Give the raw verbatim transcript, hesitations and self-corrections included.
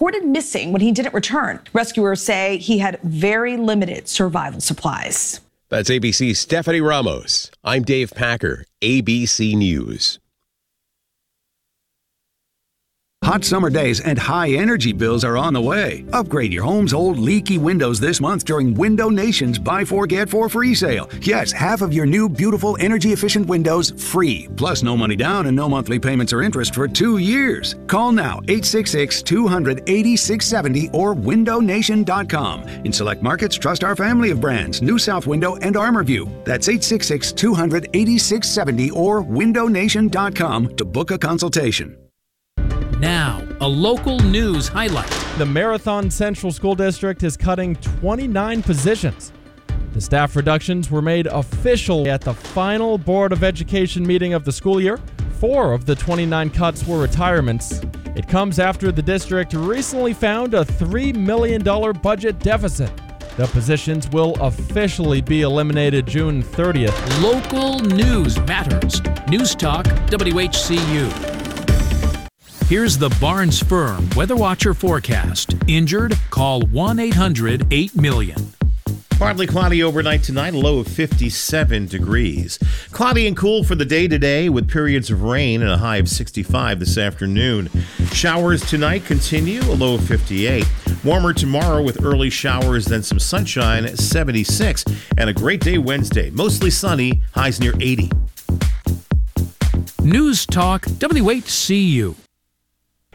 reported missing when he didn't return. Rescuers say he had very limited survival supplies. That's A B C's Stephanie Ramos. I'm Dave Packer, A B C News. Hot summer days and high energy bills are on the way. Upgrade your home's old leaky windows this month during Window Nation's Buy Four Get Four free sale. Yes, half of your new beautiful energy efficient windows free. Plus no money down and no monthly payments or interest for two years. Call now eight six six, two hundred, eighty-six seventy or window nation dot com. In select markets, trust our family of brands, New South Window and ArmorView. That's eight six six, two hundred, eighty-six seventy or window nation dot com to book a consultation. Now, a local news highlight. The Marathon Central School District is cutting twenty-nine positions. The staff reductions were made official at the final Board of Education meeting of the school year. Four of the twenty-nine cuts were retirements. It comes after the district recently found a three million dollars budget deficit. The positions will officially be eliminated June thirtieth. Local news matters. News Talk W H C U. Here's the Barnes Firm Weather Watcher forecast. Injured? Call one eight hundred eight million. Partly cloudy overnight tonight, a low of fifty-seven degrees. Cloudy and cool for the day today with periods of rain and a high of sixty-five this afternoon. Showers tonight continue, a low of fifty-eight. Warmer tomorrow with early showers, then some sunshine, seventy-six. And a great day Wednesday, mostly sunny, highs near eighty. News Talk W H C U.